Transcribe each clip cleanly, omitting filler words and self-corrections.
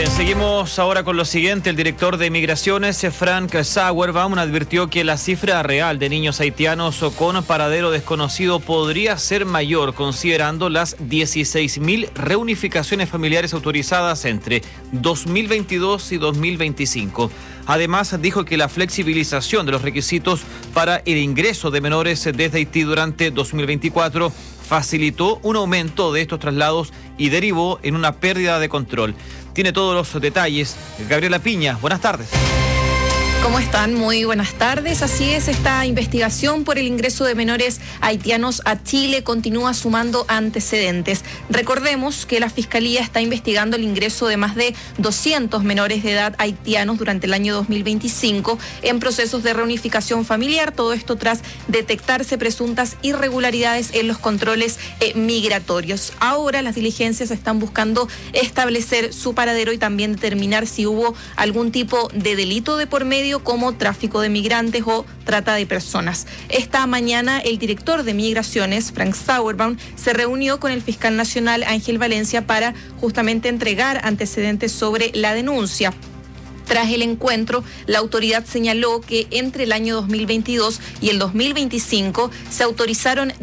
Bien, seguimos ahora con lo siguiente. El director de Migraciones, Frank Sauerbaum, advirtió que la cifra real de niños haitianos con paradero desconocido podría ser mayor, considerando las 16.000 reunificaciones familiares autorizadas entre 2022 y 2025. Además, dijo que la flexibilización de los requisitos para el ingreso de menores desde Haití durante 2024 facilitó un aumento de estos traslados y derivó en una pérdida de control. Tiene todos los detalles Gabriela Piña. Buenas tardes. ¿Cómo están? Muy buenas tardes. Así es, esta investigación por el ingreso de menores haitianos a Chile continúa sumando antecedentes. Recordemos que la Fiscalía está investigando el ingreso de más de 200 menores de edad haitianos durante el año 2025 en procesos de reunificación familiar. Todo esto tras detectarse presuntas irregularidades en los controles migratorios. Ahora las diligencias están buscando establecer su paradero y también determinar si hubo algún tipo de delito de por medio, como tráfico de migrantes o trata de personas. Esta mañana el director de Migraciones, Frank Sauerbaum, se reunió con el fiscal nacional Ángel Valencia para justamente entregar antecedentes sobre la denuncia. Tras el encuentro, la autoridad señaló que entre el año 2022 y el 2025 se autorizaron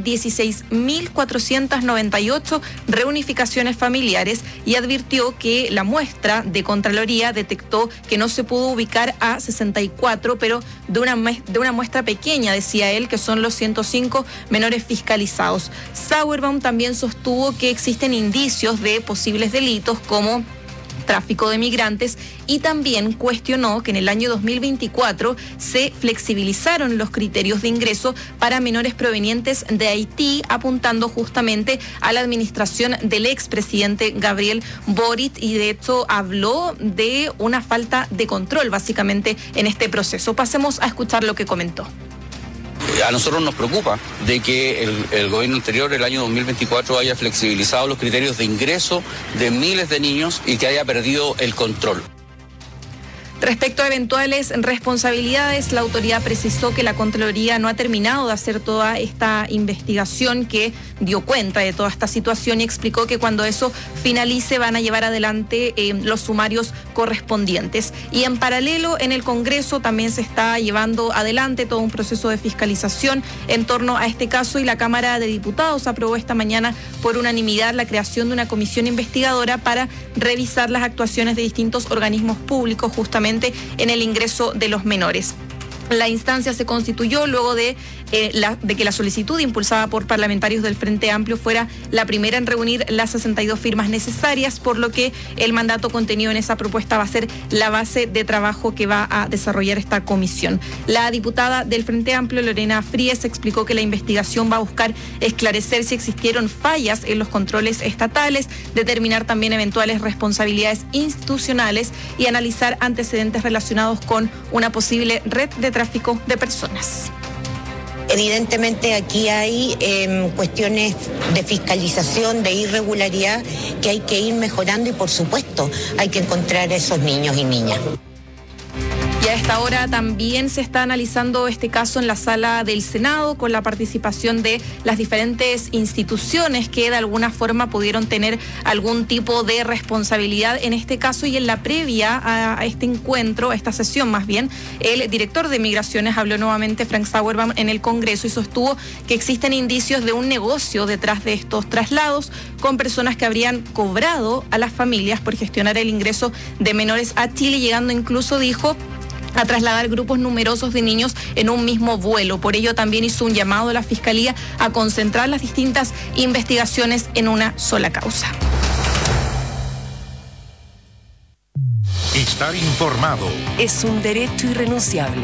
16.498 reunificaciones familiares y advirtió que la muestra de Contraloría detectó que no se pudo ubicar a 64, pero de una muestra pequeña, decía él, que son los 105 menores fiscalizados. Sauerbaum también sostuvo que existen indicios de posibles delitos como tráfico de migrantes y también cuestionó que en el año 2024 se flexibilizaron los criterios de ingreso para menores provenientes de Haití, apuntando justamente a la administración del expresidente Gabriel Boric, y de hecho habló de una falta de control básicamente en este proceso. Pasemos a escuchar lo que comentó. A nosotros nos preocupa de que el gobierno anterior, el año 2024, haya flexibilizado los criterios de ingreso de miles de niños y que haya perdido el control. Respecto a eventuales responsabilidades, la autoridad precisó que la Contraloría no ha terminado de hacer toda esta investigación que dio cuenta de toda esta situación y explicó que cuando eso finalice van a llevar adelante los sumarios correspondientes. Y en paralelo, en el Congreso también se está llevando adelante todo un proceso de fiscalización en torno a este caso, y la Cámara de Diputados aprobó esta mañana por unanimidad la creación de una comisión investigadora para revisar las actuaciones de distintos organismos públicos justamente en el ingreso de los menores. La instancia se constituyó luego de que la solicitud impulsada por parlamentarios del Frente Amplio fuera la primera en reunir las 62 firmas necesarias, por lo que el mandato contenido en esa propuesta va a ser la base de trabajo que va a desarrollar esta comisión. La diputada del Frente Amplio, Lorena Fries, explicó que la investigación va a buscar esclarecer si existieron fallas en los controles estatales, determinar también eventuales responsabilidades institucionales y analizar antecedentes relacionados con una posible red de tráfico de personas. Evidentemente aquí hay cuestiones de fiscalización, de irregularidad que hay que ir mejorando y por supuesto hay que encontrar a esos niños y niñas. Y a esta hora también se está analizando este caso en la sala del Senado con la participación de las diferentes instituciones que de alguna forma pudieron tener algún tipo de responsabilidad en este caso. Y en la previa a este encuentro, a esta sesión más bien, el director de Migraciones habló nuevamente, Frank Sauerbaum, en el Congreso y sostuvo que existen indicios de un negocio detrás de estos traslados con personas que habrían cobrado a las familias por gestionar el ingreso de menores a Chile, llegando incluso, dijo, a trasladar grupos numerosos de niños en un mismo vuelo. Por ello también hizo un llamado a la Fiscalía a concentrar las distintas investigaciones en una sola causa. Estar informado es un derecho irrenunciable.